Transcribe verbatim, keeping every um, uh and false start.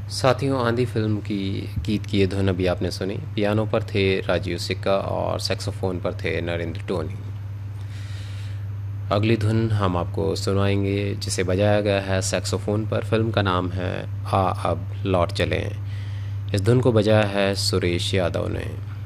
साथियों, आंधी फिल्म की गीत की ये धुन अभी आपने सुनी। पियानो पर थे राजीव सिक्का और सैक्सोफोन पर थे नरेंद्र टोनी। अगली धुन हम आपको सुनाएंगे जिसे बजाया गया है सैक्सोफोन पर। फिल्म का नाम है आ अब लौट चलें। इस धुन को बजाया है सुरेश यादव ने।